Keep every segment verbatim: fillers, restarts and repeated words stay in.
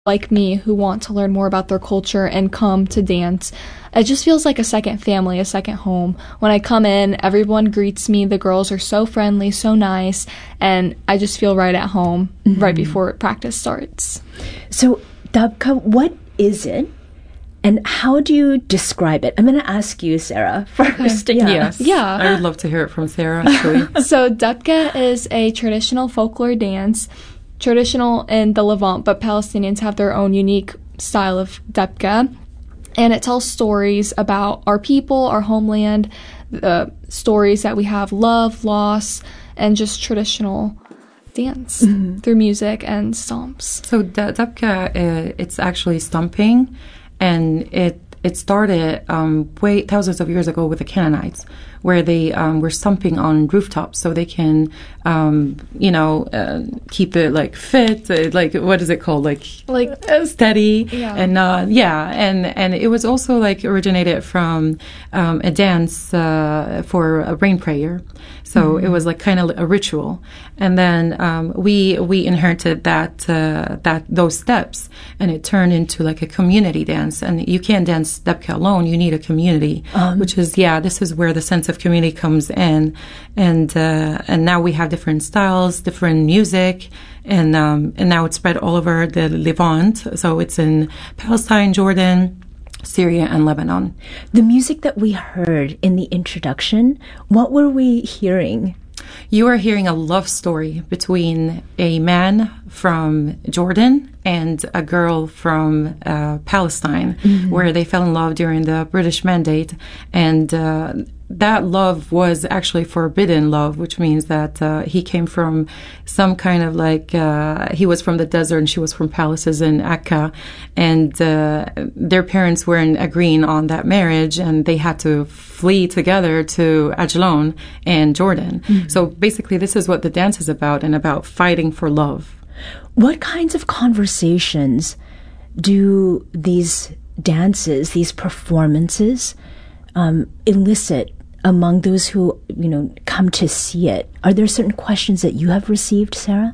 like me who want to learn more about their culture and come to dance. It just feels like a second family, a second home. When I come in, everyone greets me. The girls are so friendly, so nice, and I just feel right at home mm-hmm. right before practice starts. So, Dabka, what is it? And how do you describe it? I'm going to ask you, Sarah, first. Okay. Yeah. Yes. Yeah. I would love to hear it from Sarah, actually. So Dabka is a traditional folklore dance, traditional in the Levant, but Palestinians have their own unique style of Dabka. And it tells stories about our people, our homeland, the stories that we have, love, loss, and just traditional dance mm-hmm. through music and stomps. So Dabka, uh, it's actually stomping. And it it started um, way thousands of years ago with the Canaanites, where they um, were stomping on rooftops so they can, um, you know, uh, keep it like fit, uh, like what is it called, like like uh, steady, yeah. and uh, yeah, and and it was also like originated from um, a dance uh, for a rain prayer. So mm-hmm. it was like kind of a ritual, and then um, we we inherited that uh, that those steps, and it turned into like a community dance. And you can't dance Dabka alone; you need a community, um, which is yeah. This is where the sense of community comes in, and uh, and now we have different styles, different music, and um, and now it's spread all over the Levant. So it's in Palestine, Jordan, Syria, and Lebanon. The music that we heard in the introduction, what were we hearing? You are hearing a love story between a man from Jordan and a girl from uh, Palestine, mm-hmm. where they fell in love during the British Mandate. And uh, that love was actually forbidden love, which means that uh, he came from some kind of like, uh, he was from the desert and she was from palaces in Akka. And uh, their parents weren't agreeing on that marriage, and they had to flee together to Ajlon and Jordan. Mm-hmm. So basically, this is what the dance is about, and about fighting for love. What kinds of conversations do these dances, these performances, um, elicit among those who, you know, come to see it? Are there certain questions that you have received, Sarah?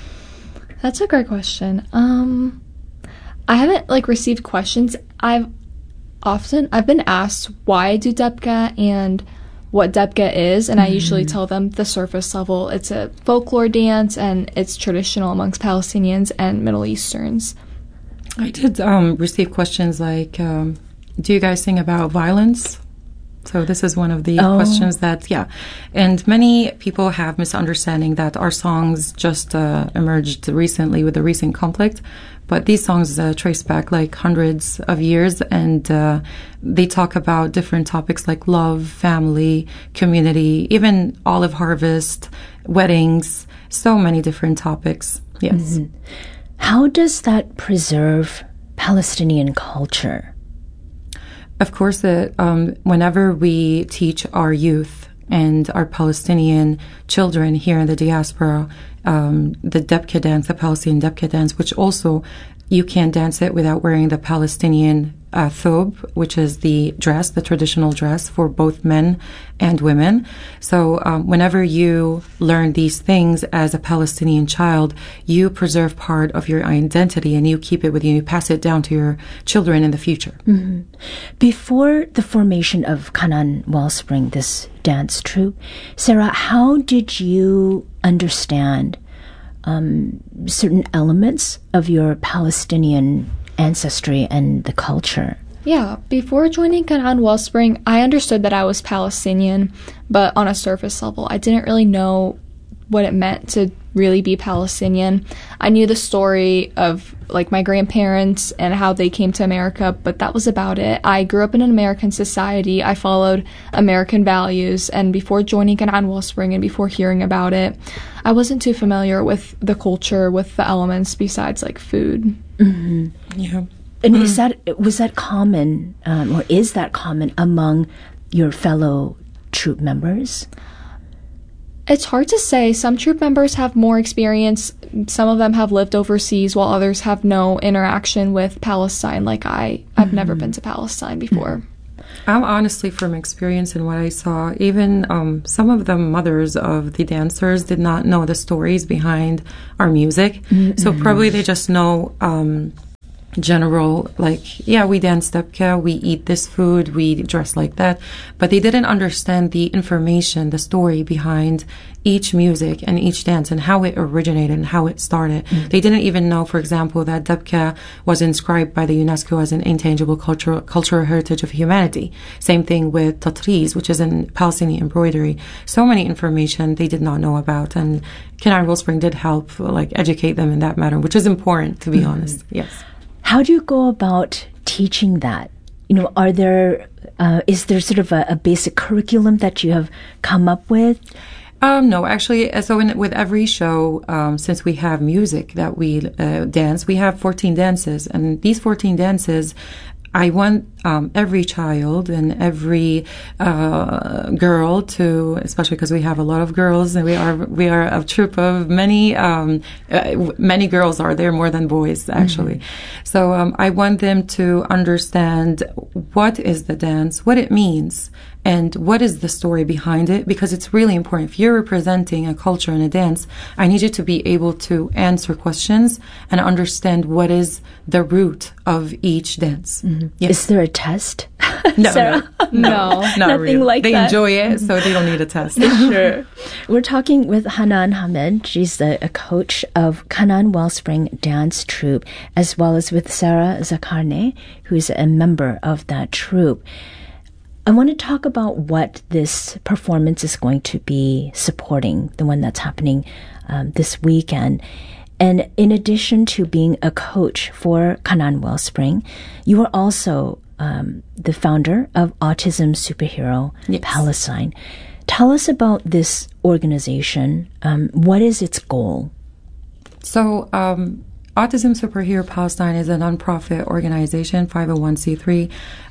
That's a great question. Um, I haven't like received questions. I've often I've been asked why I do Dabka and what Dabka is, and mm-hmm. I usually tell them the surface level. It's a folklore dance, and it's traditional amongst Palestinians and Middle Easterns. I did um, receive questions like, um, do you guys sing about violence? So this is one of the oh. questions that, yeah. And many people have misunderstanding that our songs just uh, emerged recently with the recent conflict. But these songs uh, trace back like hundreds of years, and uh, they talk about different topics like love, family, community, even olive harvest, weddings, so many different topics. Yes. Mm-hmm. How does that preserve Palestinian culture? Of course, uh, um, whenever we teach our youth and our Palestinian children here in the diaspora, um, the Dabka dance, the Palestinian Dabka dance, which also you can't dance it without wearing the Palestinian uh, thobe, which is the dress, the traditional dress for both men and women. So um, whenever you learn these things as a Palestinian child, you preserve part of your identity and you keep it with you. You pass it down to your children in the future. Mm-hmm. Before the formation of Canaan Wellspring, this dance troupe, Sarah, how did you understand um, certain elements of your Palestinian ancestry and the culture? Yeah, before joining Canaan Wellspring, I understood that I was Palestinian, but on a surface level. I didn't really know what it meant to really be Palestinian. I knew the story of like my grandparents and how they came to America, but that was about it. I grew up in an American society. I followed American values, and before joining Canaan Wellspring and before hearing about it, I wasn't too familiar with the culture, with the elements besides like food. Mm-hmm. Yeah. And is that was that common, um, or is that common among your fellow troop members? It's hard to say. Some troop members have more experience. Some of them have lived overseas, while others have no interaction with Palestine like I. I've mm-hmm. never been to Palestine before. I'm honestly, from experience and what I saw, even um, some of the mothers of the dancers did not know the stories behind our music. Mm-hmm. So probably they just know um, general, like, yeah, we dance dabka, we eat this food, we dress like that, but they didn't understand the information, the story behind each music and each dance and how it originated and how it started. Mm. They didn't even know, for example, that dabka was inscribed by the UNESCO as an intangible cultural cultural heritage of humanity. Same thing with tatriz, which is an Palestinian embroidery. So many information they did not know about, and Canaan Wellspring did help, like, educate them in that matter, which is important, to be mm. honest. Yes. How do you go about teaching that? You know, are there uh, is there sort of a, a basic curriculum that you have come up with? Um, no, actually, so in, with every show, um, since we have music that we uh, dance, we have fourteen dances. And these fourteen dances, I want um, every child and every uh, girl to, especially because we have a lot of girls, and we are we are a troop of many um, uh, many girls are there, more than boys actually. Mm-hmm. So um, I want them to understand what is the dance, what it means, and what is the story behind it, because it's really important. If you're representing a culture in a dance, I need you to be able to answer questions and understand what is the root of each dance. Mm-hmm. Yes. Is there a test? No, no, no, no, not nothing really. like they that. They enjoy it, so they don't need a test. Sure. We're talking with Hanan Hamed. She's the, a coach of Canaan Wellspring Dance Troupe, as well as with Sarah Zakarne, who is a member of that troupe. I want to talk about what this performance is going to be supporting, the one that's happening um, this weekend. And in addition to being a coach for Canaan Wellspring, you are also um, the founder of Autism Superhero yes. Palestine. Tell us about this organization. Um, what is its goal? So, um, Autism Superhero Palestine is a nonprofit organization, five oh one c three.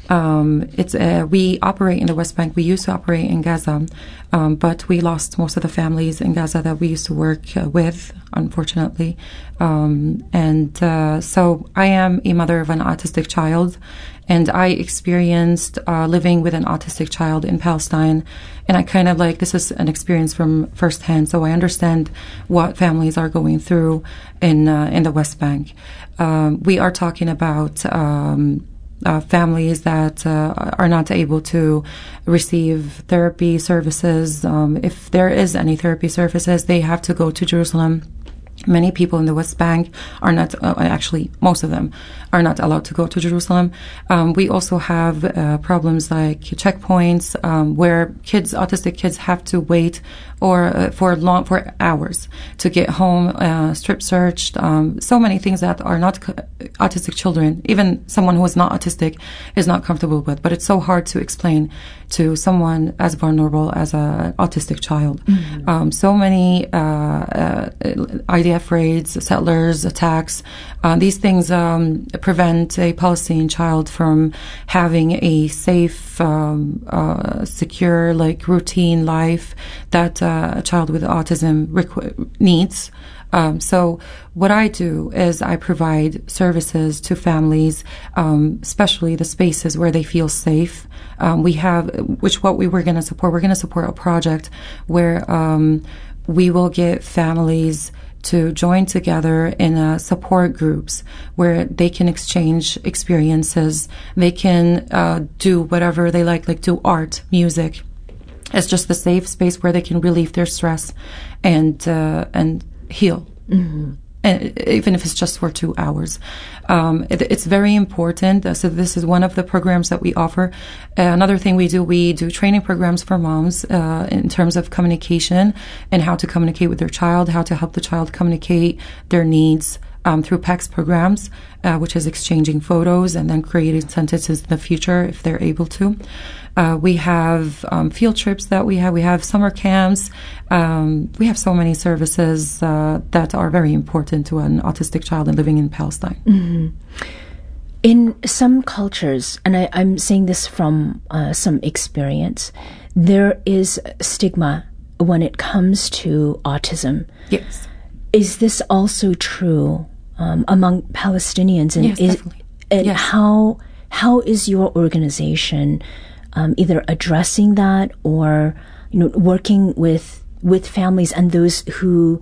Um, it's uh, we operate in the West Bank. We used to operate in Gaza, um, but we lost most of the families in Gaza that we used to work uh, with, unfortunately. Um, and uh, so I am a mother of an autistic child, and I experienced uh, living with an autistic child in Palestine. And I kind of like, this is an experience from firsthand, so I understand what families are going through in uh, in the West Bank. Um, we are talking about um, uh, families that uh, are not able to receive therapy services. Um, if there is any therapy services, they have to go to Jerusalem. Many people in the West Bank are not, uh, actually, most of them are not allowed to go to Jerusalem. Um, we also have uh, problems like checkpoints um, where kids, autistic kids, have to wait or uh, for long for hours to get home, uh, strip searched. Um, so many things that are not co- autistic children, even someone who is not autistic, is not comfortable with. But it's so hard to explain to someone as vulnerable as an autistic child. Mm-hmm. Um, so many uh, uh, I D F raids, settlers, attacks. Uh, these things um, prevent a Palestinian child from having a safe, um, uh, secure, like routine life that uh, a child with autism requ- needs. Um, so what I do is I provide services to families, um, especially the spaces where they feel safe. Um, we have, which what we were going to support, we're going to support a project where um, we will get families to join together in uh, support groups where they can exchange experiences. They can uh, do whatever they like, like do art, music. It's just a safe space where they can relieve their stress and uh, and heal. Mm-hmm. And even if it's just for two hours. Um, it, it's very important. Uh, so this is one of the programs that we offer. Uh, another thing we do, we do training programs for moms uh, in terms of communication and how to communicate with their child, how to help the child communicate their needs um, through P E X programs, uh, which is exchanging photos and then creating sentences in the future if they're able to. Uh, we have um, field trips that we have. We have summer camps. Um, we have so many services uh, that are very important to an autistic child and living in Palestine. Mm-hmm. In some cultures, and I, I'm saying this from uh, some experience, there is stigma when it comes to autism. Yes. Is this also true um, among Palestinians? And yes, is, definitely. And yes. how how is your organization Um, either addressing that or, you know, working with with families and those who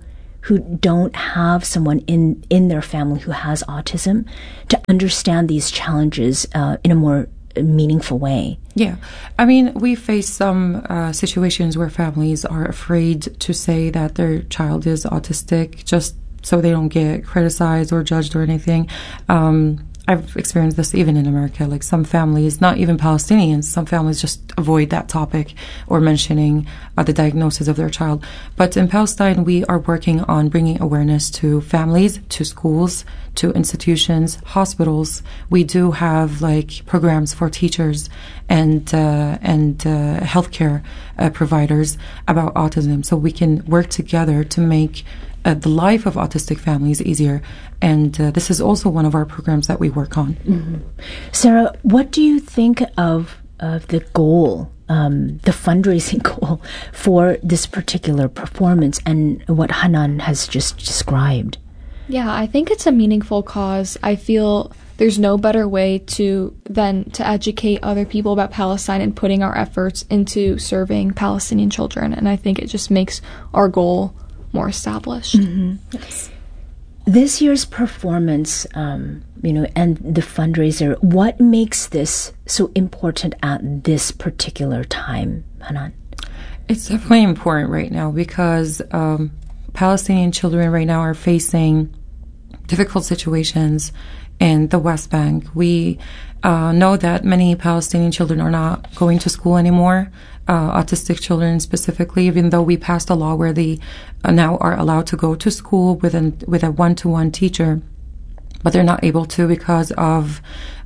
who don't have someone in, in their family who has autism to understand these challenges uh, in a more meaningful way? Yeah. I mean, we face some uh, situations where families are afraid to say that their child is autistic just so they don't get criticized or judged or anything. Um, I've experienced this even in America. Like some families, not even Palestinians, some families just avoid that topic or mentioning uh, the diagnosis of their child. But in Palestine, we are working on bringing awareness to families, to schools, to institutions, hospitals. We do have like programs for teachers and uh, and uh, healthcare uh, providers about autism, so we can work together to make Uh, the life of autistic families easier. And uh, this is also one of our programs that we work on. Mm-hmm. Sarah, what do you think of, of the goal, um, the fundraising goal for this particular performance and what Hanan has just described? Yeah, I think it's a meaningful cause. I feel there's no better way to than to educate other people about Palestine and putting our efforts into serving Palestinian children. And I think it just makes our goal more established. Mm-hmm. Yes. This year's performance, um, you know, and the fundraiser, what makes this so important at this particular time, Hanan? It's definitely important right now because um, Palestinian children right now are facing difficult situations in the West Bank. We uh, know that many Palestinian children are not going to school anymore. Uh, autistic children specifically, even though we passed a law where they uh, now are allowed to go to school with, an, with a one-to-one teacher, but they're not able to because of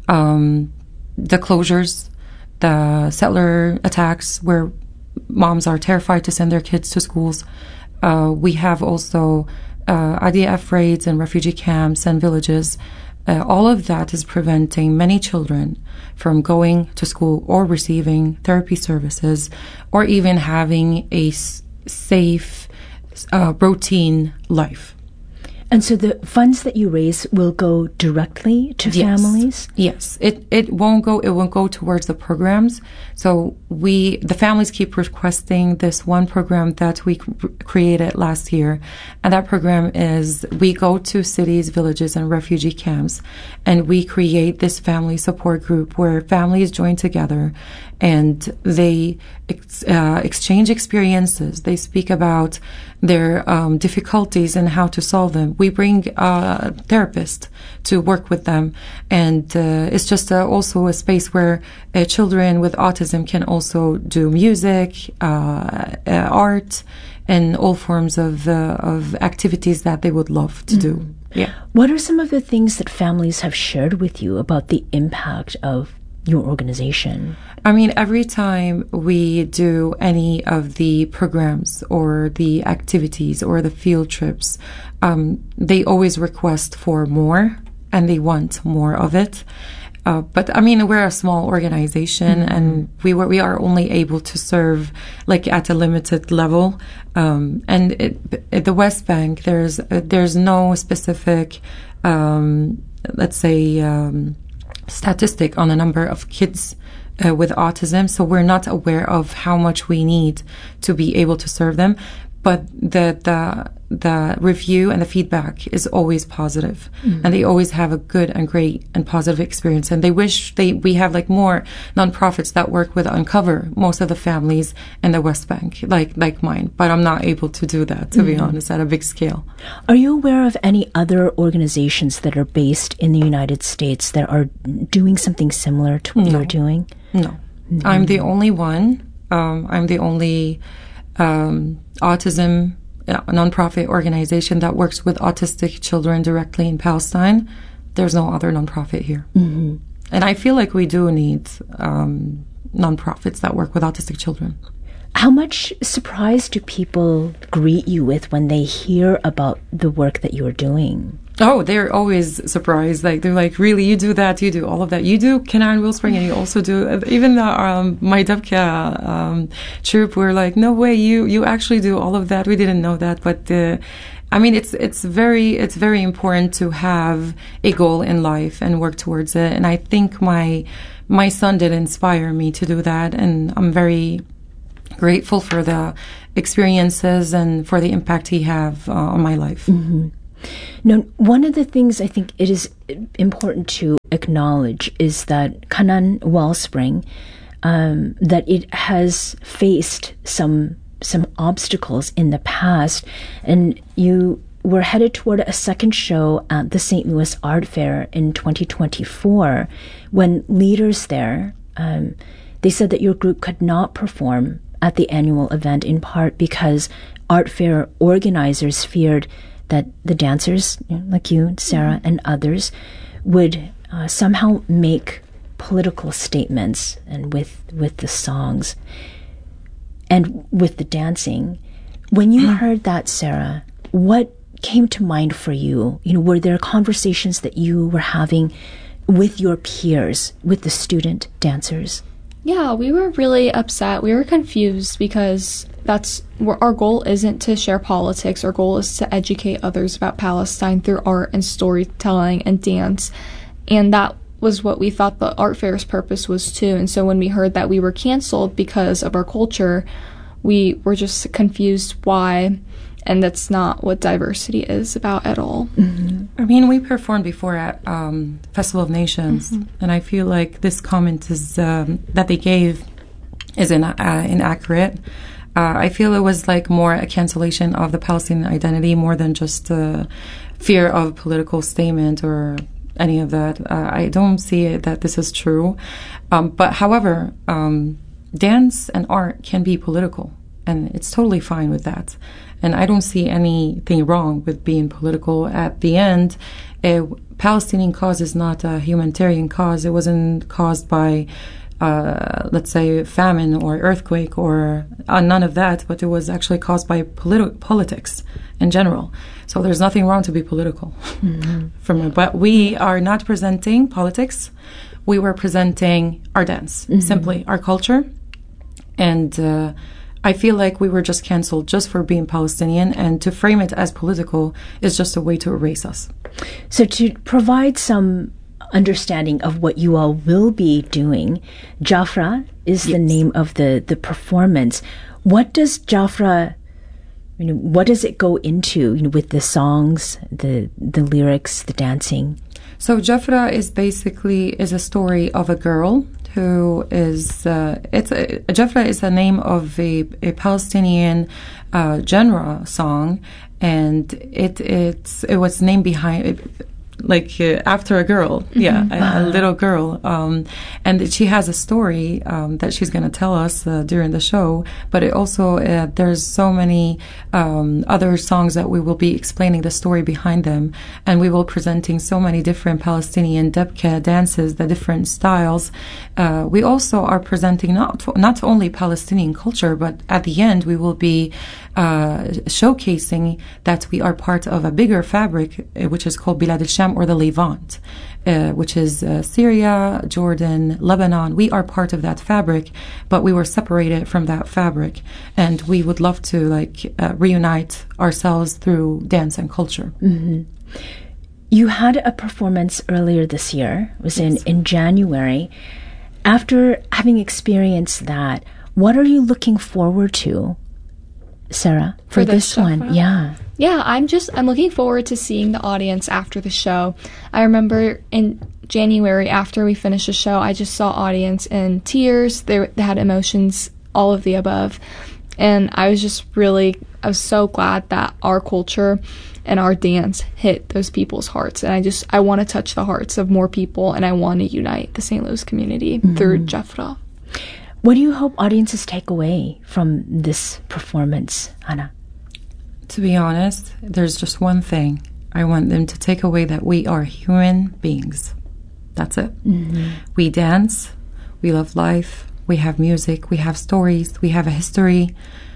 um, the closures, the settler attacks where moms are terrified to send their kids to schools. Uh, we have also uh, I D F raids and refugee camps and villages. Uh, all of that is preventing many children from going to school or receiving therapy services or even having a s- safe, uh, routine life. And so the funds that you raise will go directly to yes. families? Yes. It it won't go it won't go towards the programs. So we the families keep requesting this one program that we c- created last year. And that program is we go to cities, villages, and refugee camps, and we create this family support group where families join together and they ex- uh, exchange experiences. They speak about their um, difficulties and how to solve them. We bring a therapist to work with them, and uh, it's just uh, also a space where uh, children with autism can also do music, uh, uh, art, and all forms of uh, of activities that they would love to mm-hmm. do. Yeah. What are some of the things that families have shared with you about the impact of your organization? I mean, every time we do any of the programs or the activities or the field trips, um, they always request for more and they want more of it. Uh, but I mean, we're a small organization mm-hmm. and we were, we are only able to serve like at a limited level. Um, and it, at the West Bank, there's, uh, there's no specific, um, let's say, um, statistic on the number of kids uh, with autism, so we're not aware of how much we need to be able to serve them. But the the the review and the feedback is always positive, mm-hmm. and they always have a good and great and positive experience. And they wish they we have like more nonprofits that work with Uncover most of the families in the West Bank, like like mine. But I'm not able to do that, to mm-hmm. be honest, at a big scale. Are you aware of any other organizations that are based in the United States that are doing something similar to what no. you're doing? No, mm-hmm. I'm the only one. Um, I'm the only. Um, autism uh, nonprofit organization that works with autistic children directly in Palestine. There's no other nonprofit here. Mm-hmm. And I feel like we do need um, nonprofits that work with autistic children. How much surprise do people greet you with when they hear about the work that you're doing? Oh, they're always surprised. Like, they're like, really, you do that, you do all of that. You do Canaan Wellspring, and you also do, even the, um, my Dabka, um, troop were like, no way, you, you actually do all of that. We didn't know that. But, uh, I mean, it's, it's very, it's very important to have a goal in life and work towards it. And I think my, my son did inspire me to do that. And I'm very grateful for the experiences and for the impact he have uh, on my life. Mm-hmm. Now, one of the things I think it is important to acknowledge is that Kanan Wellspring, um, that it has faced some some obstacles in the past, and you were headed toward a second show at the Saint Louis Art Fair in twenty twenty-four, when leaders there, um, they said that your group could not perform at the annual event, in part because art fair organizers feared that the dancers, you know, like you, Sarah, and others, would uh, somehow make political statements, and with with the songs and with the dancing. When you heard that, Sarah, what came to mind for you? You know, were there conversations that you were having with your peers, with the student dancers? Yeah, we were really upset. We were confused because that's our goal isn't to share politics. Our goal is to educate others about Palestine through art and storytelling and dance. And that was what we thought the art fair's purpose was too. And so when we heard that we were canceled because of our culture, we were just confused why. And that's not what diversity is about at all. Mm-hmm. I mean, we performed before at um, Festival of Nations, mm-hmm. and I feel like this comment is um, that they gave is in, uh, inaccurate. Uh, I feel it was like more a cancellation of the Palestinian identity more than just uh, fear of political statement or any of that. Uh, I don't see it that this is true. Um, but however, um, dance and art can be political, and it's totally fine with that. And I don't see anything wrong with being political. At the end, a Palestinian cause is not a humanitarian cause. It wasn't caused by, uh, let's say, famine or earthquake or uh, none of that, but it was actually caused by politi- politics in general. So there's nothing wrong to be political. Mm-hmm. From, but we are not presenting politics. We were presenting our dance, mm-hmm. simply our culture. And uh, I feel like we were just canceled just for being Palestinian, and to frame it as political is just a way to erase us. So to provide some understanding of what you all will be doing, Jafra is yes. the name of the, the performance. What does Jafra, you know, what does it go into, you know, with the songs, the the lyrics, the dancing? So Jafra is basically is a story of a girl who is, uh, it's a, Jafra is the name of a, a Palestinian uh, genre song, and it it's it was named behind, it, like uh, after a girl, mm-hmm. yeah, a, a little girl, um, and she has a story um, that she's going to tell us uh, during the show. But it also uh, there's so many um, other songs that we will be explaining the story behind them, and we will presenting so many different Palestinian debka dances, the different styles. Uh, we also are presenting not not only Palestinian culture, but at the end we will be uh, showcasing that we are part of a bigger fabric, uh, which is called Bilad al-Sham, or the Levant, uh, which is uh, Syria, Jordan, Lebanon. We are part of that fabric, but we were separated from that fabric, and we would love to like uh, reunite ourselves through dance and culture. Mm-hmm. You had a performance earlier this year. It was yes. in, in January. After having experienced that, what are you looking forward to, Sarah, for, for this one? Right? Yeah. Yeah, I'm just, I'm looking forward to seeing the audience after the show. I remember in January, after we finished the show, I just saw audience in tears. They, they had emotions, all of the above. And I was just really, I was so glad that our culture and our dance hit those people's hearts. And I just, I want to touch the hearts of more people, and I want to unite the Saint Louis community mm-hmm. through Jafra. What do you hope audiences take away from this performance, Hannah? To be honest, there's just one thing. I want them to take away that we are human beings. That's it. Mm-hmm. We dance. We love life. We have music. We have stories. We have a history.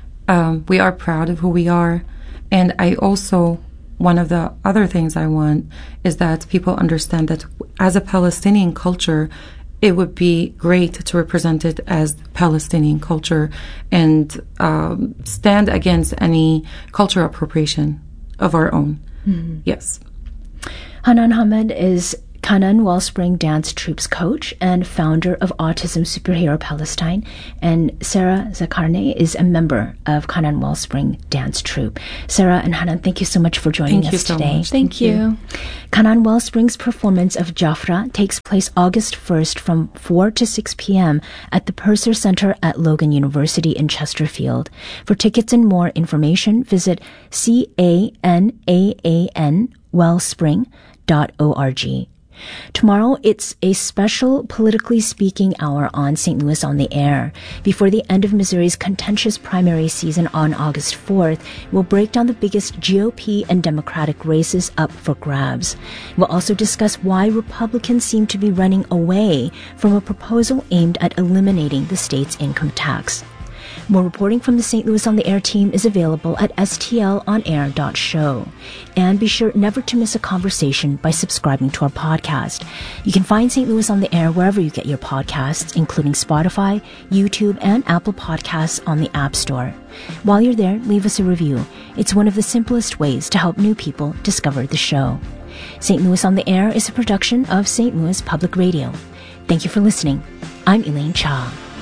Um, we are proud of who we are. And I also, one of the other things I want is that people understand that as a Palestinian culture, it would be great to represent it as Palestinian culture and um, stand against any cultural appropriation of our own. Mm-hmm. Yes. Hanan Hamed is Kanan Wellspring Dance Troupe's coach and founder of Autism Superhero Palestine, and Sarah Zakarne is a member of Kanan Wellspring Dance Troupe. Sarah and Hanan, thank you so much for joining thank us you so today. Much. Thank, thank you. you. Kanan Wellspring's performance of Jafra takes place August first from four to six p.m. at the Purser Center at Logan University in Chesterfield. For tickets and more information, visit C A N A A N wellspring dot org. Tomorrow, it's a special Politically Speaking hour on Saint Louis on the Air. Before the end of Missouri's contentious primary season on August fourth, we'll break down the biggest G O P and Democratic races up for grabs. We'll also discuss why Republicans seem to be running away from a proposal aimed at eliminating the state's income tax. More reporting from the Saint Louis on the Air team is available at s t l on air dot show. And be sure never to miss a conversation by subscribing to our podcast. You can find Saint Louis on the Air wherever you get your podcasts, including Spotify, YouTube, and Apple Podcasts on the App Store. While you're there, leave us a review. It's one of the simplest ways to help new people discover the show. Saint Louis on the Air is a production of Saint Louis Public Radio. Thank you for listening. I'm Elaine Cha.